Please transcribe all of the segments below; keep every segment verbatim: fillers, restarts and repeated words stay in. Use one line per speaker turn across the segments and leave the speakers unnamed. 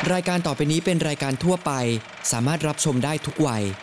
รายการต่อไปนี้เป็นรายการทั่วไปสามารถรับชมได้ทุกวัย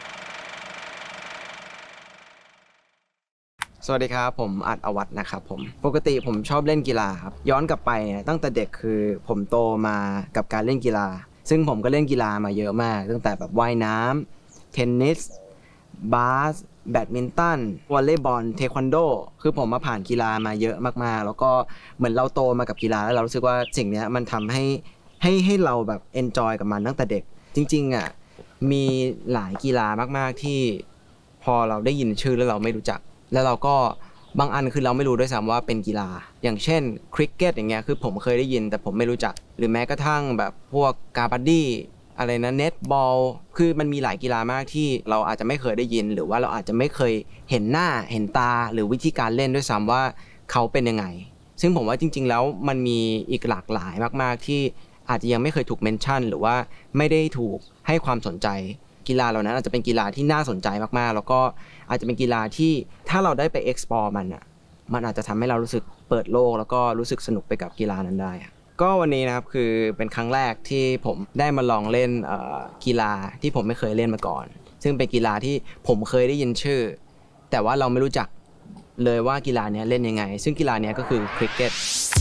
สวัสดีครับผมอัดอวัฒน์นะครับผมปกติผมชอบเล่นกีฬาครับย้อนกลับไปเนี่ยตั้งแต่เด็กคือผมโตมากับการเล่นกีฬาซึ่งผมก็เล่นกีฬามาเยอะมากตั้งแต่แบบว่ายน้ำเทนนิสบาสแบดมินตันวอลเลย์บอลเทควันโดคือผมมาผ่านกีฬามาเยอะมากๆแล้วก็เหมือนเราโตมากับกีฬาแล้วเรารู้สึกว่าสิ่งนี้มันทำให้ให้ให้เราแบบเอนจอยกับมันตั้งแต่เด็กจริงๆอ่ะมีหลายกีฬามากๆที่พอเราได้ยินชื่อแล้วเราไม่รู้จักแล้วเราก็บางอันคือเราไม่รู้ด้วยซ้ำว่าเป็นกีฬาอย่างเช่นคริกเก็ตอย่างเงี้ยคือผมเคยได้ยินแต่ผมไม่รู้จักหรือแม้กระทั่งแบบพวกกาบาดดี้อะไรนะเน็ตบอลคือมันมีหลายกีฬามากที่เราอาจจะไม่เคยได้ยินหรือว่าเราอาจจะไม่เคยเห็นหน้าเห็นตาหรือวิธีการเล่นด้วยซ้ำว่าเขาเป็นยังไงซึ่งผมว่าจริงๆแล้วมันมีอีกหลากหลายมากๆที่อาจจะยังไม่เคยถูกเมนชั่นหรือว่าไม่ได้ถูกให้ความสนใจกีฬาเหล่านั้นอาจจะเป็นกีฬาที่น่าสนใจมากๆแล้วก็อาจจะเป็นกีฬาที่ถ้าเราได้ไป explore มันอ่ะมันอาจจะทำให้เรารู้สึกเปิดโลกแล้วก็รู้สึกสนุกไปกับกีฬานั้นได้ก็วันนี้นะครับคือเป็นครั้งแรกที่ผมได้มาลองเล่นกีฬาที่ผมไม่เคยเล่นมาก่อนซึ่งเป็นกีฬาที่ผมเคยได้ยินชื่อแต่ว่าเราไม่รู้จักเลยว่ากีฬานี้เล่นยังไงซึ่งกีฬานี้ก็คือคริกเก็ต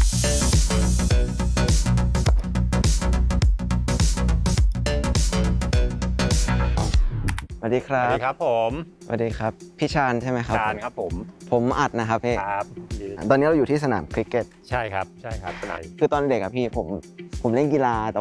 สวัสดีครับ
สวัสดีครับผม
สวัสดีครับพี่ชาญใช่ไหมครับ
ชาญครับผม
ผมอัดนะครับพี่
ครับ
ตอนนี้เราอยู่ที่สนามคริกเก็ต
ใช่ครับใช่ครับสนาม
คือตอนเด็กอะพี่ผมผมเล่นกีฬาแต่